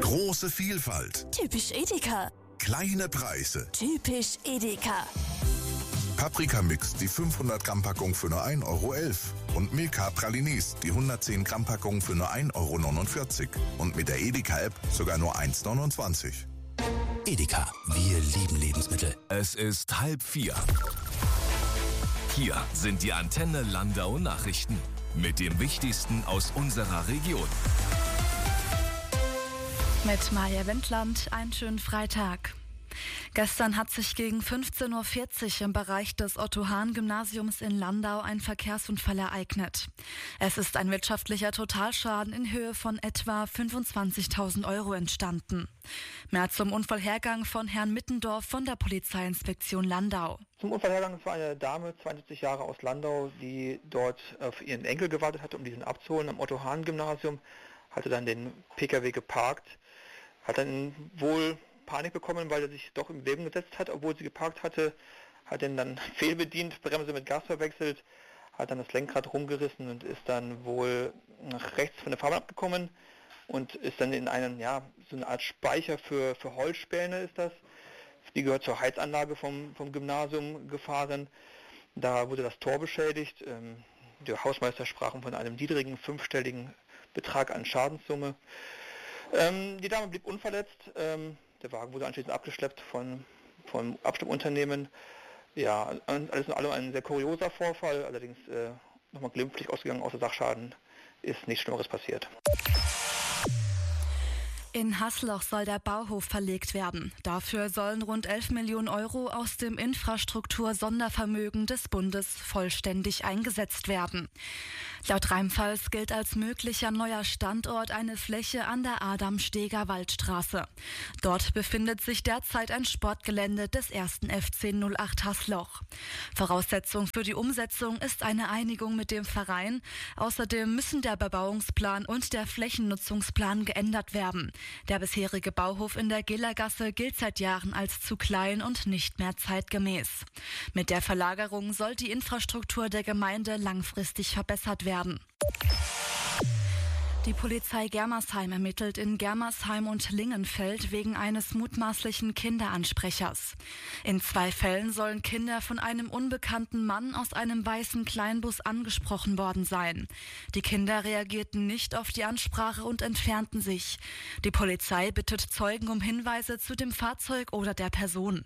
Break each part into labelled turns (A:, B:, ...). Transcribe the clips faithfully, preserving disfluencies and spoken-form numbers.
A: Große Vielfalt.
B: Typisch Edeka.
A: Kleine Preise.
B: Typisch Edeka.
A: Paprika-Mix, die fünfhundert Gramm Packung für nur ein Euro elf. Und Milka Pralinis, die hundertzehn Gramm Packung für nur ein Euro neunundvierzig. Und mit der Edeka-App sogar nur eins neunundzwanzig.
C: Edeka, wir lieben Lebensmittel.
D: Es ist halb vier. Hier sind die Antenne Landau Nachrichten mit dem Wichtigsten aus unserer Region.
E: Mit Maja Wendland, einen schönen Freitag. Gestern hat sich gegen fünfzehn Uhr vierzig im Bereich des Otto-Hahn-Gymnasiums in Landau ein Verkehrsunfall ereignet. Es ist ein wirtschaftlicher Totalschaden in Höhe von etwa fünfundzwanzigtausend Euro entstanden. Mehr zum Unfallhergang von Herrn Mittendorf von der Polizeiinspektion Landau.
F: Zum Unfallhergang, es war eine Dame, zweiundsiebzig Jahre aus Landau, die dort auf ihren Enkel gewartet hatte, um diesen abzuholen am Otto-Hahn-Gymnasium, hatte dann den Pkw geparkt, hat dann wohl Panik bekommen, weil er sich doch im Leben gesetzt hat, obwohl sie geparkt hatte, hat ihn dann fehlbedient, Bremse mit Gas verwechselt, hat dann das Lenkrad rumgerissen und ist dann wohl nach rechts von der Fahrbahn abgekommen und ist dann in einen, ja, so eine Art Speicher für, für Holzspäne ist das. Die gehört zur Heizanlage vom, vom Gymnasium gefahren. Da wurde das Tor beschädigt. Ähm, der Hausmeister sprach von einem niedrigen fünfstelligen Betrag an Schadenssumme. Ähm, die Dame blieb unverletzt. Ähm, Der Wagen wurde anschließend abgeschleppt von, vom Abschleppunternehmen. Ja, alles in allem ein sehr kurioser Vorfall, allerdings äh, nochmal glimpflich ausgegangen, außer Sachschaden ist nichts Schlimmeres passiert.
E: In Haßloch soll der Bauhof verlegt werden. Dafür sollen rund elf Millionen Euro aus dem Infrastruktur-Sondervermögen des Bundes vollständig eingesetzt werden. Laut Rheinpfalz gilt als möglicher neuer Standort eine Fläche an der Adam-Steger Waldstraße. Dort befindet sich derzeit ein Sportgelände des ersten F C null acht Haßloch. Voraussetzung für die Umsetzung ist eine Einigung mit dem Verein. Außerdem müssen der Bebauungsplan und der Flächennutzungsplan geändert werden. Der bisherige Bauhof in der Gillergasse gilt seit Jahren als zu klein und nicht mehr zeitgemäß. Mit der Verlagerung soll die Infrastruktur der Gemeinde langfristig verbessert werden. Die Polizei Germersheim ermittelt in Germersheim und Lingenfeld wegen eines mutmaßlichen Kinderansprechers. In zwei Fällen sollen Kinder von einem unbekannten Mann aus einem weißen Kleinbus angesprochen worden sein. Die Kinder reagierten nicht auf die Ansprache und entfernten sich. Die Polizei bittet Zeugen um Hinweise zu dem Fahrzeug oder der Person.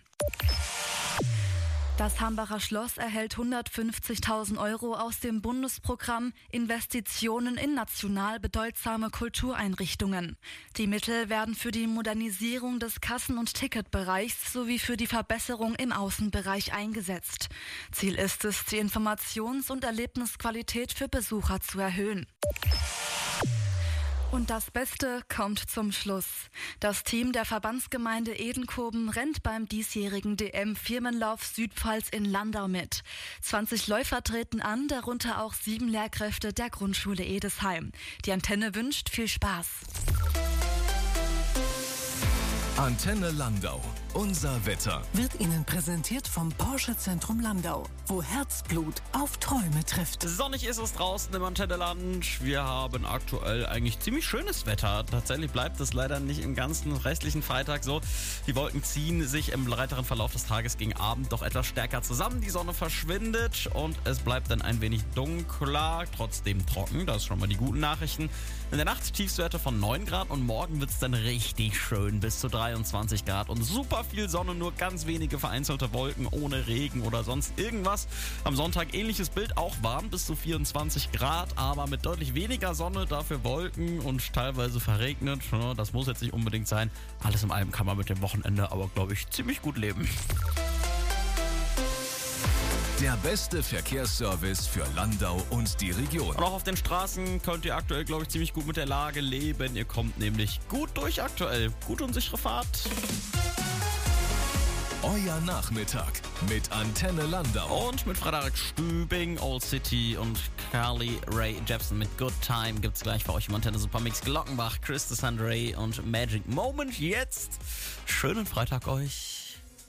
E: Das Hambacher Schloss erhält hundertfünfzigtausend Euro aus dem Bundesprogramm Investitionen in national bedeutsame Kultureinrichtungen. Die Mittel werden für die Modernisierung des Kassen- und Ticketbereichs sowie für die Verbesserung im Außenbereich eingesetzt. Ziel ist es, die Informations- und Erlebnisqualität für Besucher zu erhöhen. Und das Beste kommt zum Schluss. Das Team der Verbandsgemeinde Edenkoben rennt beim diesjährigen D M-Firmenlauf Südpfalz in Landau mit. zwanzig Läufer treten an, darunter auch sieben Lehrkräfte der Grundschule Edesheim. Die Antenne wünscht viel Spaß.
D: Antenne Landau. Unser Wetter
G: wird Ihnen präsentiert vom Porsche Zentrum Landau, wo Herzblut auf Träume trifft.
H: Sonnig ist es draußen im Antenneland. Wir haben aktuell eigentlich ziemlich schönes Wetter. Tatsächlich bleibt es leider nicht im ganzen restlichen Freitag so. Die Wolken ziehen sich im weiteren Verlauf des Tages gegen Abend doch etwas stärker zusammen. Die Sonne verschwindet und es bleibt dann ein wenig dunkler, trotzdem trocken. Das ist schon mal die guten Nachrichten. In der Nacht Tiefstwerte von neun Grad und morgen wird es dann richtig schön bis zu dreiundzwanzig Grad und super viel Sonne, nur ganz wenige vereinzelte Wolken ohne Regen oder sonst irgendwas. Am Sonntag ähnliches Bild, auch warm bis zu vierundzwanzig Grad, aber mit deutlich weniger Sonne, dafür Wolken und teilweise verregnet. Das muss jetzt nicht unbedingt sein. Alles in allem kann man mit dem Wochenende aber, glaube ich, ziemlich gut leben.
D: Der beste Verkehrsservice für Landau und die Region.
H: Und auch auf den Straßen könnt ihr aktuell, glaube ich, ziemlich gut mit der Lage leben. Ihr kommt nämlich gut durch aktuell. Gute und sichere Fahrt.
D: Euer Nachmittag mit Antenne Landau.
H: Und mit Frederik Stübing, Old City und Carly Rae Jepsen mit Good Time gibt's gleich für euch im Antenne Supermix. Glockenbach, Chris Sandray und Magic Moment. Jetzt schönen Freitag euch.